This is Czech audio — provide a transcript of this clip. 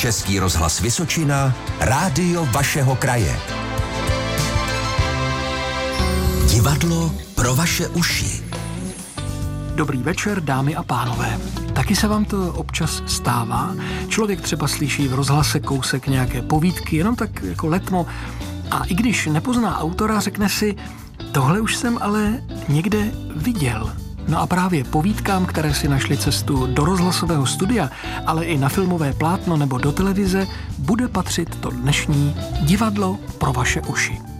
Český rozhlas Vysočina, rádio vašeho kraje. Divadlo pro vaše uši. Dobrý večer, dámy a pánové. Taky se vám to občas stává? Člověk třeba slyší v rozhlase kousek nějaké povídky, jenom tak jako letmo, a i když nepozná autora, řekne si, tohle už jsem ale někde viděl. No a právě povídkám, které si našly cestu do rozhlasového studia, ale i na filmové plátno nebo do televize, bude patřit to dnešní divadlo pro vaše uši.